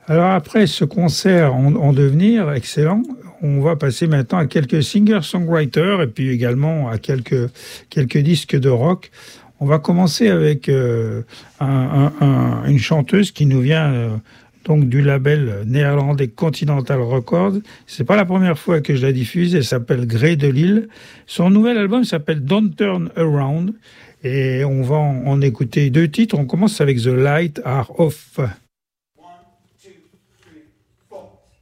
Alors après ce concert en devenir excellent, on va passer maintenant à quelques singer-songwriters et puis également à quelques disques de rock. On va commencer avec une chanteuse qui nous vient donc du label néerlandais Continental Records. C'est pas la première fois que je la diffuse. Elle s'appelle Grey de Lille. Son nouvel album s'appelle Don't Turn Around et on va en écouter deux titres. On commence avec The Light Are Off.